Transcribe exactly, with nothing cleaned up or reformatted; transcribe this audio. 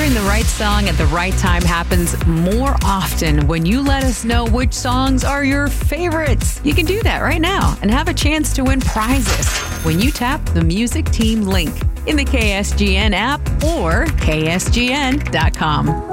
Hearing the right song at the right time happens more often when you let us know which songs are your favorites. You can do that right now and have a chance to win prizes when you tap the Music Team link in the K S G N app or K S G N dot com.